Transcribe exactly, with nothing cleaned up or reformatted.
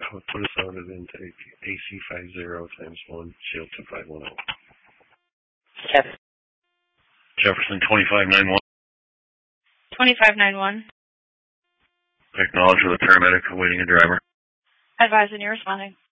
Put put us out at intake. A C five zero times one, C O two five one zero. Yes. Jefferson twenty-five nine one. twenty-five nine one. Acknowledge with a paramedic awaiting a driver. Advise when you're responding.